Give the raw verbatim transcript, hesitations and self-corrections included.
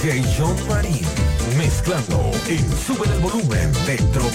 D J John Marín, mezclando en Sube el Volumen dentro